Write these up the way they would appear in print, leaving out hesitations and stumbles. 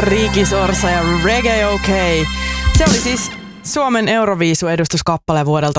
Ricky Sorsa ja Reggae OK. Se oli siis Suomen Euroviisu-edustuskappale vuodelta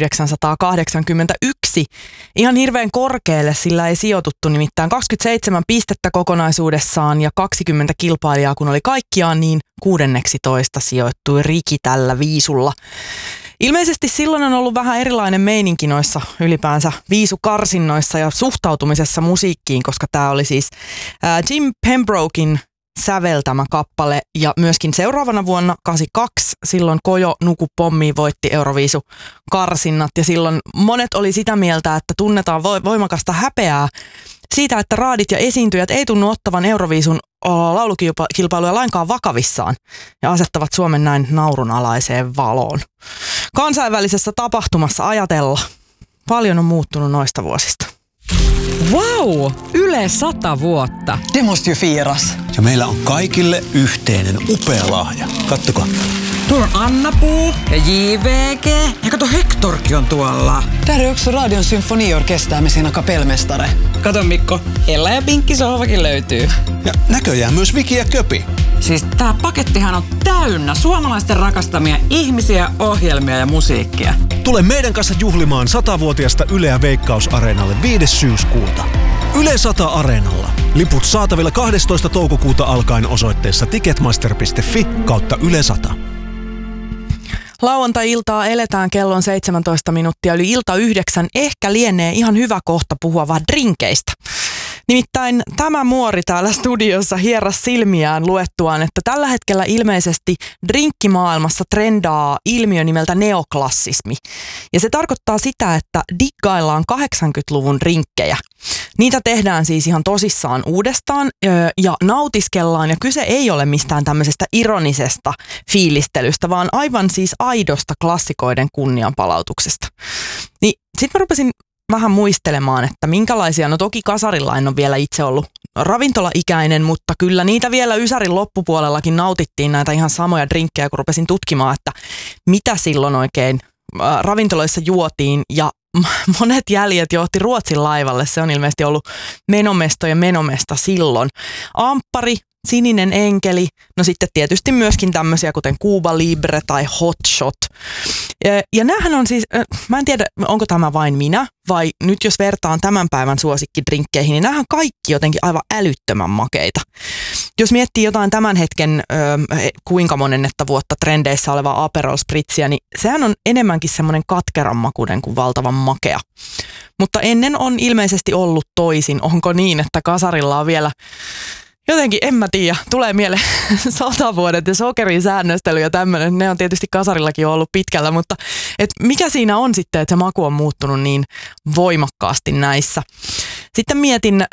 1981. Ihan hirveän korkealle sillä ei sijoituttu, nimittäin 27 pistettä kokonaisuudessaan ja 20 kilpailijaa kun oli kaikkiaan, niin 16 sijoittui Ricky tällä viisulla. Ilmeisesti silloin on ollut vähän erilainen meininki noissa ylipäänsä viisukarsinnoissa ja suhtautumisessa musiikkiin, koska tämä oli siis Jim Pembroken säveltämä kappale ja myöskin seuraavana vuonna 1982 silloin Kojo Nuku Pommi voitti Euroviisukarsinnat ja silloin monet oli sitä mieltä, että tunnetaan voimakasta häpeää siitä, että raadit ja esiintyjät ei tunnu ottavan Euroviisun laulukilpailuja lainkaan vakavissaan ja asettavat Suomen näin naurunalaiseen valoon. Kansainvälisessä tapahtumassa ajatella. Paljon on muuttunut noista vuosista. Wow! Yle 100 vuotta. Det måste ju firas. Ja meillä on kaikille yhteinen upea lahja. Kattokaa. Tuolla on Anna-Puu ja JVG. Ja kato, Hectorkin on tuolla. Där är också Radion symfoniorkester med sina kapellmästare. Kato Mikko, Ella ja Pinkki sohvakin löytyy. Ja näköjään myös Viki ja Köpi. Siis tää pakettihan on täynnä suomalaisten rakastamia ihmisiä, ohjelmia ja musiikkia. Tule meidän kanssa juhlimaan 100-vuotiaasta Yleä Veikkaus-areenalle 5. syyskuuta. Yle 100 Areenalla. Liput saatavilla 12. toukokuuta alkaen osoitteessa ticketmaster.fi/Yle 100. Lauantai-iltaa eletään, kello on 17 minuuttia yli ilta 9. Ehkä lienee ihan hyvä kohta puhua vaan drinkeistä. Nimittäin tämä muori täällä studiossa hieras silmiään luettuaan, että tällä hetkellä ilmeisesti drinkkimaailmassa trendaa ilmiö nimeltä neoklassismi. Ja se tarkoittaa sitä, että diggaillaan 80-luvun drinkkejä. Niitä tehdään siis ihan tosissaan uudestaan ja nautiskellaan, ja kyse ei ole mistään tämmöisestä ironisesta fiilistelystä, vaan aivan siis aidosta klassikoiden kunnianpalautuksesta. Niin sit mä rupesin vähän muistelemaan, että minkälaisia, no toki kasarilla en ole vielä itse ollut ravintolaikäinen, mutta kyllä niitä vielä Ysärin loppupuolellakin nautittiin näitä ihan samoja drinkkejä, kun rupesin tutkimaan, että mitä silloin oikein ravintoloissa juotiin, ja monet jäljet johti Ruotsin laivalle. Se on ilmeisesti ollut menomesto ja menomesta silloin. Amppari, sininen enkeli, no sitten tietysti myöskin tämmöisiä kuten Cuba Libre tai Hot Shot. Ja näähän on siis, mä en tiedä onko tämä vain minä, vai nyt jos vertaan tämän päivän suosikkidrinkkeihin, niin näähän kaikki jotenkin aivan älyttömän makeita. Jos miettii jotain tämän hetken kuinka monennetta vuotta trendeissä olevaa Aperol Spritzia, niin sehän on enemmänkin semmoinen katkeran makuinen kuin valtavan makea. Mutta ennen on ilmeisesti ollut toisin. Onko niin, että kasarilla on vielä jotenkin, en mä tiedä, tulee mieleen 100 vuodet ja sokerin säännöstely ja tämmöinen. Ne on tietysti kasarillakin ollut pitkällä, mutta mikä siinä on sitten, että se maku on muuttunut niin voimakkaasti näissä. Sitten mietin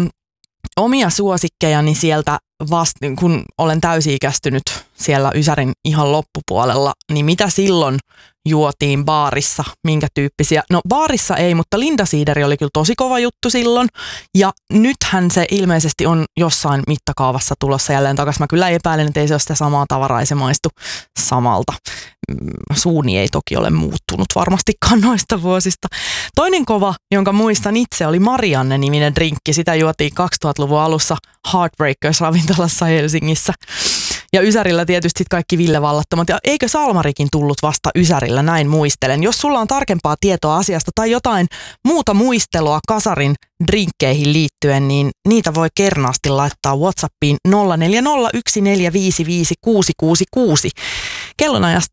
omia suosikkejani sieltä kun olen täysi-ikästynyt siellä Ysärin ihan loppupuolella, niin mitä silloin juotiin baarissa, minkä tyyppisiä? No baarissa ei, mutta Linda Siideri oli kyllä tosi kova juttu silloin, ja nythän se ilmeisesti on jossain mittakaavassa tulossa jälleen takaisin. Mä kyllä epäilen, että ei se ole sitä samaa tavaraa, ei se maistu samalta. Suuni ei toki ole muuttunut varmastikaan noista vuosista. Toinen kova, jonka muistan itse, oli Marianne-niminen drinkki. Sitä juotiin 2000-luvun alussa Heartbreakers-ravintolassa Helsingissä. Ja Ysärillä tietysti kaikki Ville Vallattomat. Ja eikö Salmarikin tullut vasta Ysärillä, näin muistelen. Jos sulla on tarkempaa tietoa asiasta tai jotain muuta muistelua kasarin drinkkeihin liittyen, niin niitä voi kernaasti laittaa WhatsAppiin 0401455666. Kellonajasta